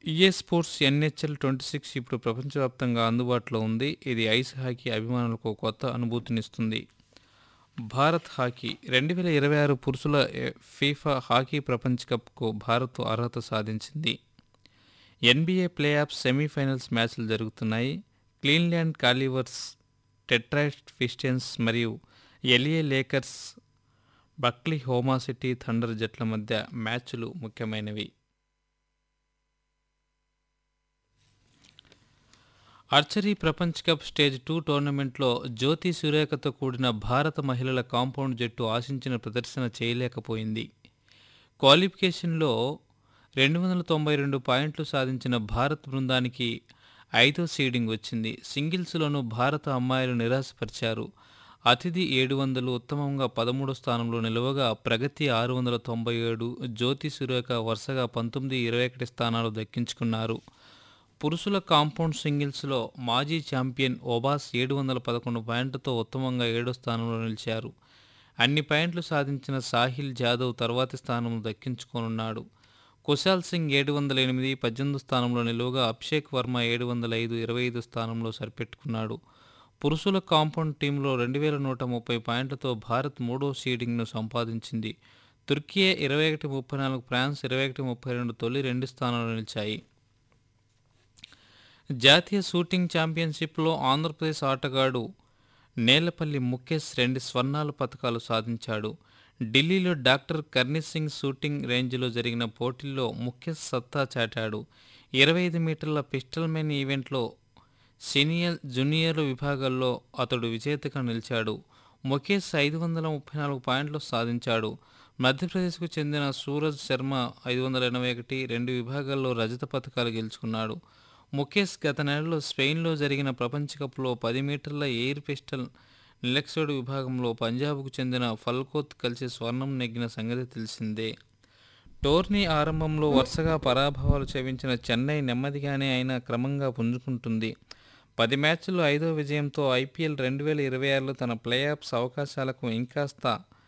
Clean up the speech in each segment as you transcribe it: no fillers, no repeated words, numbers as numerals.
EA sports NHL 26 ఇప్పుడు ప్రపంచవ్యాప్తంగా అందుబాటులో ఉంది. ఇది ఐస్ హాకీ అభిమానులకు కొత్త అనుభూతినిస్తుంది. భారత్ హాకీ 2026 పురుషుల ఫీఫా హాకీ ప్రపంచ కప్కు భారత్ అర్హత సాధించింది. ఎన్బీఏ ప్లే ఆఫ్ సెమీఫైనల్స్ మ్యాచ్లు జరుగుతున్నాయి. క్లీవ్లాండ్ కాలివర్స్, డెట్రాయిట్ పిస్టన్స్ మరియు ఎల్ఏ లేకర్స్, బక్లీ-హోమా సిటీ థండర్ జట్ల మధ్య మ్యాచ్లు ముఖ్యమైనవి. ఆర్చరీ ప్రపంచ కప్ స్టేజ్ 2 టోర్నమెంట్లో జ్యోతి సురేఖతో కూడిన భారత మహిళల కాంపౌండ్ జట్టు ఆశించిన ప్రదర్శన చేయలేకపోయింది. క్వాలిఫికేషన్లో 292 పాయింట్లు సాధించిన భారత్ బృందానికి 5వ సీడింగ్ వచ్చింది. సింగిల్స్లోనూ భారత అమ్మాయిలు నిరాశపరిచారు. అతిథి 700 ఉత్తమంగా 13వ స్థానంలో నిలవగా ప్రగతి 697, జ్యోతి సురేఖ వరుసగా 19, 21 స్థానాలు దక్కించుకున్నారు. పురుషుల కాంపౌండ్ సింగిల్స్లో మాజీ ఛాంపియన్ ఒబాస్ 711 పాయింట్లతో ఉత్తమంగా 7వ స్థానంలో నిలిచారు. అన్ని పాయింట్లు సాధించిన సాహిల్ జాదవ్ తర్వాతి స్థానం దక్కించుకోనున్నాడు. కుశాల్ సింగ్ 708, 18వ స్థానంలో నిలువగా అభిషేక్ వర్మ 705, 25వ స్థానంలో సరిపెట్టుకున్నాడు. పురుషుల కాంపౌండ్ టీంలో 2130 పాయింట్లతో భారత్ 3వ సీడింగ్ను సంపాదించింది. తుర్కియే 21-34, ఫ్రాన్స్ 21-32 తొలి 2 స్థానాల్లో నిలిచాయి. జాతీయ షూటింగ్ ఛాంపియన్షిప్లో ఆంధ్రప్రదేశ్ ఆటగాడు నేలపల్లి ముఖేష్ 2 స్వర్ణాల పతకాలు సాధించాడు. ఢిల్లీలో డాక్టర్ కర్ణీ సింగ్ షూటింగ్ రేంజ్లో జరిగిన పోటీల్లో ముఖేష్ సత్తా చాటాడు. 25 మీటర్ల పిస్టల్ మెన్ ఈవెంట్లో సీనియర్, జూనియర్ విభాగాల్లో అతడు విజేతగా నిలిచాడు. ముఖేష్ 534 పాయింట్లు సాధించాడు. మధ్యప్రదేశ్కు చెందిన సూరజ్ శర్మ 581, 2 విభాగాల్లో రజత పతకాలు గెలుచుకున్నాడు. ముఖేష్ గత నెలలో స్పెయిన్లో జరిగిన ప్రపంచ కప్లో 10 మీటర్ల ఎయిర్ పిస్టల్ నిలక్సోడ్ విభాగంలో పంజాబ్కు చెందిన ఫల్కోత్ కలిసి స్వర్ణం నెగ్గిన సంగతి తెలిసిందే. టోర్నీ ఆరంభంలో వరుసగా పరాభవాలు చవించిన చెన్నై నెమ్మదిగానే అయినా క్రమంగా పుంజుకుంటుంది. 10 మ్యాచ్ల్లో 5వ విజయంతో ఐపీఎల్ 2026లో తన ప్లే ఆఫ్స్ అవకాశాలకు ఇంకాస్త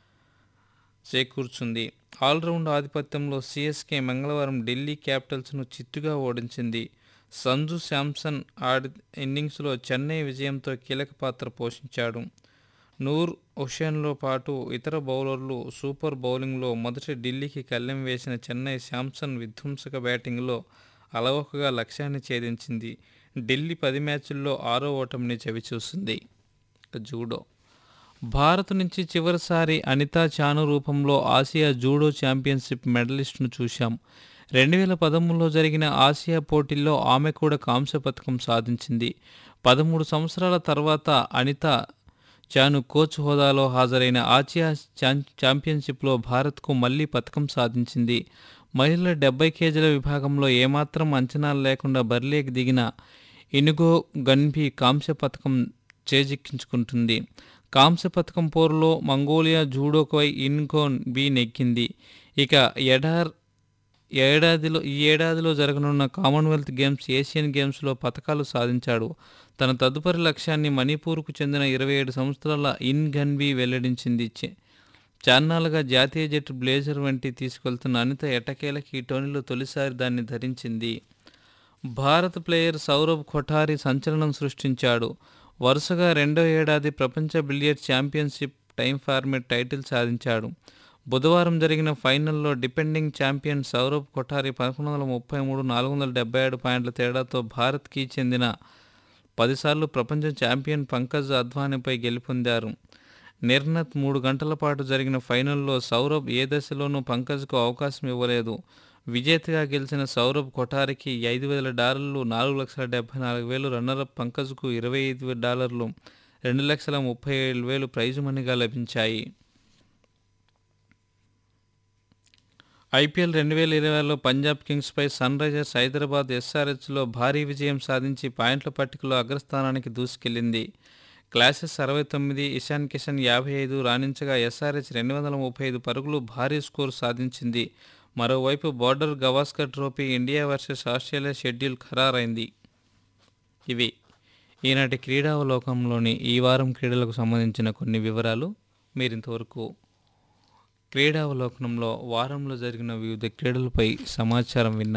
చేకూర్చుంది. ఆల్రౌండ్ ఆధిపత్యంలో సీఎస్కే మంగళవారం ఢిల్లీ క్యాపిటల్స్ను చిత్తుగా ఓడించింది. సంజు శాంసన్ ఇన్నింగ్స్లో చెన్నై విజయంతో కీలక పాత్ర పోషించాడు. నూర్ హుసేన్తో పాటు ఇతర బౌలర్లు సూపర్ బౌలింగ్లో మొదట ఢిల్లీకి కళ్ళెం వేసిన చెన్నై శాంసన్ విధ్వంసక బ్యాటింగ్లో అలవోకగా లక్ష్యాన్ని ఛేదించింది. ఢిల్లీ 10 మ్యాచ్ల్లో 6వ ఓటమిని చవిచూసింది. జూడో భారత్ నుంచి చివరిసారి అనితా చాను రూపంలో ఆసియా జూడో ఛాంపియన్షిప్ మెడలిస్ట్ను చూశాం. 2013లో జరిగిన ఆసియా పోటీల్లో ఆమె కూడా కాంస్య పతకం సాధించింది. 13 సంవత్సరాల తర్వాత అనితా చాను కోచ్ హోదాలో హాజరైన ఆసియా ఛాంపియన్షిప్లో భారత్కు మళ్లీ పతకం సాధించింది. మహిళల 70 కేజీల విభాగంలో ఏమాత్రం అంచనాలు లేకుండా బరిలోకి దిగిన ఇనుగో గన్బీ కాంస్య పతకం చేజిక్కించుకుంటుంది. కాంస్య పతకం పోరులో మంగోలియా జూడోపై ఇనుగో బీ నెగ్గింది. ఇక ఈ ఏడాదిలో జరగనున్న కామన్వెల్త్ గేమ్స్, ఏషియన్ గేమ్స్లో పతకాలు సాధించాడు. తన తదుపరి లక్ష్యాన్ని మణిపూర్కు చెందిన 27 సంవత్సరాల ఇన్ గన్బీ వెల్లడించింది. చాన్నాళ్లుగా జాతీయ జట్టు బ్లేజర్ వంటి తీసుకెళ్తున్న అనిత ఎట్టకేలకి ఈ టోర్నీలో తొలిసారి దాన్ని ధరించింది. భారత ప్లేయర్ సౌరభ్ కొఠారి సంచలనం సృష్టించాడు. వరుసగా 2వ ఏడాది ప్రపంచ billiards championship time format title సాధించాడు. బుధవారం జరిగిన ఫైనల్లో డిపెండింగ్ ఛాంపియన్ సౌరభ్ కొఠారి 1133, 477 పాయింట్ల తేడాతో భారత్కి చెందిన 10 సార్లు ప్రపంచ ఛాంపియన్ పంకజ్ అద్వానీపై గెలుపొందారు. నిర్ణత్ 3 గంటల పాటు జరిగిన ఫైనల్లో సౌరభ్ ఏ దశలోనూ పంకజ్కు అవకాశం ఇవ్వలేదు. విజేతగా గెలిచిన సౌరభ్ కొఠారికి $5,000, 4,74,000, రన్నరప్ పంకజ్కు $25, 2,37,000 ప్రైజు మనీగా లభించాయి. IPL 2026లో Punjab కింగ్స్పై sun Risers Hyderabad ఎస్ఆర్హెచ్లో భారీ విజయం సాధించి పాయింట్ల పట్టికలో అగ్రస్థానానికి దూసుకెళ్లింది. క్లాసెస్ 69, ఇషాన్ కిషన్ 55 రాణించగా ఎస్ఆర్హెచ్ 235 పరుగులు భారీ స్కోరు సాధించింది. మరోవైపు border Gavaskar trophy India versus Australia schedule ఖరారైంది. ఇవి ఈనాటి క్రీడావలోకంలోని ఈ వారం క్రీడలకు సంబంధించిన కొన్ని వివరాలు. మీరింతవరకు క్రీడావలోకనంలో వారంలో జరిగిన వివిధ క్రీడలపై సమాచారం విన్నారు.